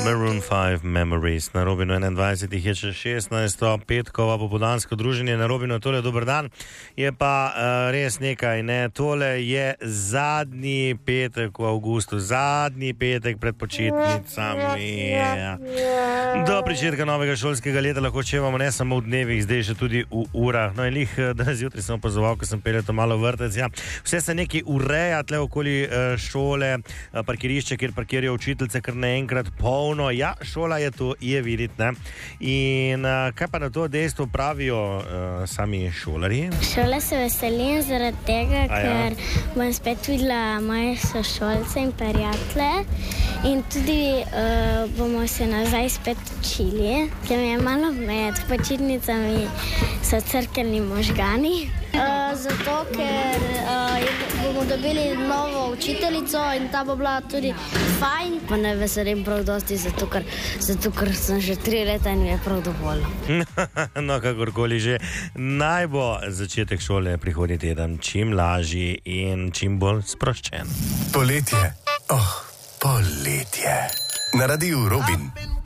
Maroon 5 Memories. Na Robinu 21 je še 16. petkova popoldansko druženje. Na Robinu tole dober dan. Je pa res nekaj, ne? Tole je zadnji petek v avgustu, zadnji petek pred počitnicami. Do pričetka novega šolskega leta lahko čevamo ne samo v dnevih, zdaj že tudi v urah. No in danes zjutraj sem opazoval, ko sem peljal to malo vrtec. Ja. Vse se nekaj ureja tle okoli šole, parkirišče, kjer parkirajo učiteljice, kar naenkrat polno. Ja, šola je tu, je videti, ne? In kaj pa na to dejstvo pravijo sami šolarji? Šole se veselim zaradi tega, ker bom spet videla moje sošolce in prijatelje in tudi bomo se nazaj spet učili, ker mi je malo med počitnicami so crkljeni možgani. Zato, ker bomo dobili novo učiteljico in ta bo bila tudi fajn. Pa ne veselim prav dosti, zato ker sem že 3 leta in mi je prav dovolj. No, kakorkoli že, naj bo začetek šole prihodnji teden čim lažji in čim bolj sproščen. Poletje, poletje. Na Radiu Robin.